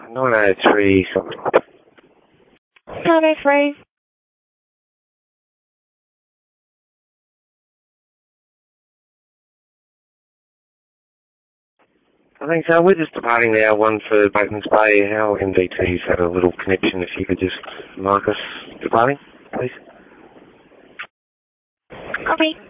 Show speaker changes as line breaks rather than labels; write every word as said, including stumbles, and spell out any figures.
nine oh three, something like that.
nine oh three.
I think so. We're just departing now, one for Batemans Bay. Our M D T's had a little connection. If you could just mark us departing, please.
Copy.